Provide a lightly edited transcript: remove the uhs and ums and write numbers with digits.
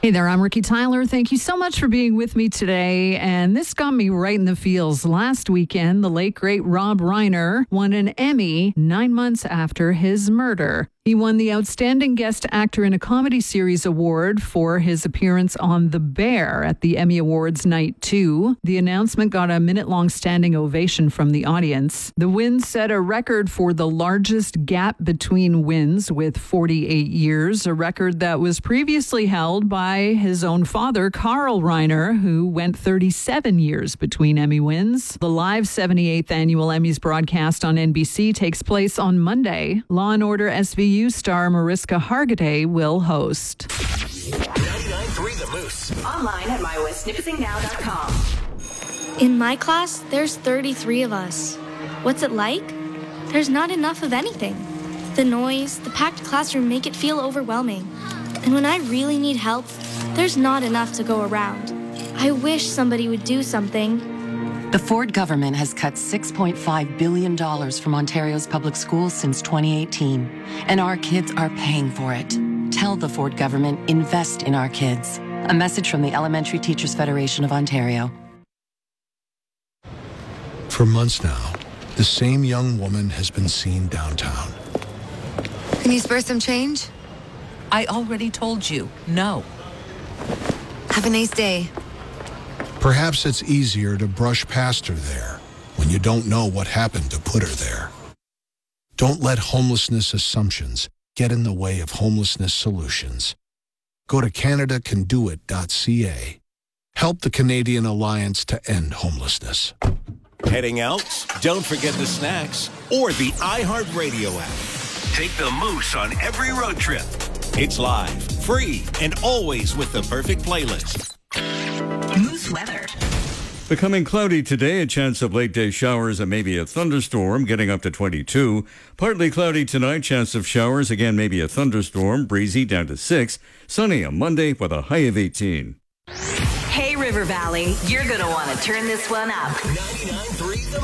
Hey there, I'm Ricky Tyler. Thank you so much for being with me today. And this got me right in the feels. Last weekend, the late, great Rob Reiner won an Emmy 9 months after his murder. He won the Outstanding Guest Actor in a Comedy Series award for his appearance on The Bear at the Emmy Awards Night 2. The announcement got a minute-long standing ovation from the audience. The win set a record for the largest gap between wins with 48 years, a record that was previously held by his own father, Carl Reiner, who went 37 years between Emmy wins. The live 78th Annual Emmys broadcast on NBC takes place on Monday. Law & Order SVU star Mariska Hargitay will host. 99.3 The Moose. Online at mywestnipissingnow.com. In my class, there's 33 of us. What's it like? There's not enough of anything. The noise, the packed classroom make it feel overwhelming. And when I really need help, there's not enough to go around. I wish somebody would do something. The Ford government has cut $6.5 billion from Ontario's public schools since 2018, and our kids are paying for it. Tell the Ford government, invest in our kids. A message from the Elementary Teachers Federation of Ontario. For months now, the same young woman has been seen downtown. Can you spare some change? I already told you, no. Have a nice day. Perhaps it's easier to brush past her there when you don't know what happened to put her there. Don't let homelessness assumptions get in the way of homelessness solutions. Go to CanadaCanDoIt.ca. Help the Canadian Alliance to End Homelessness. Heading out? Don't forget the snacks or the iHeartRadio app. Take the Moose on every road trip. It's live, free, and always with the perfect playlist. Moose weather. Becoming cloudy today, a chance of late day showers and maybe a thunderstorm, getting up to 22. Partly cloudy tonight, chance of showers, again maybe a thunderstorm, breezy down to 6. Sunny on Monday with a high of 18. Hey, River Valley, you're going to want to turn this one up. 99.3 The